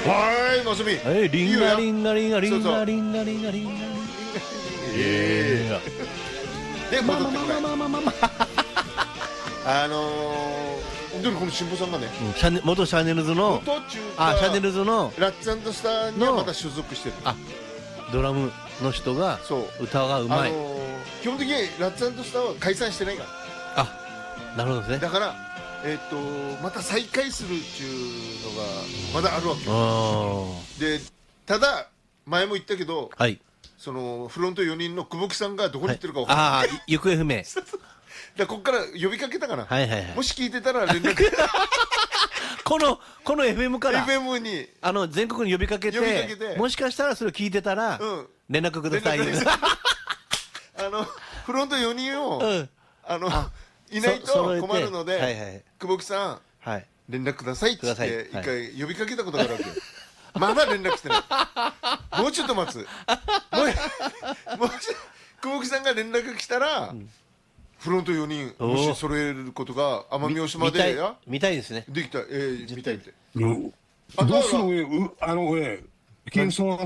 はい、のぞみ。 リンガリンガリンガリンガリンガリンガリンガリンで、戻ってこない。 まあまあまあまあでもこの新保さんがね、 元シャネルズの元中華シャネルズのラッツ&スターにはまた所属してる。 ドラムの人がそう歌がうまい。 基本的にラッツ&スターは解散してないから。 なるほどですね。 だからまた再開するっていうのがまだあるわけよ。でただ前も言ったけど、 はい、 そのフロント4人の久保木さんがどこに行ってるか分からない。 行方不明。 だここから呼びかけたかな。 はいはいはい。 もし聞いてたら連絡この FM から FM に全国に呼びかけて、もしかしたらそれを聞いてたら連絡ください。 フロント4人をいないと困るので、久保木さん連絡くださいって一回呼びかけたことがあるわけよ。まだ連絡してない。もうちょっと待つ。もう久保木さんが連絡来たらフロント4人もし揃えることが奄美大島で見たいですね。 できた。見たいって。 どうする上、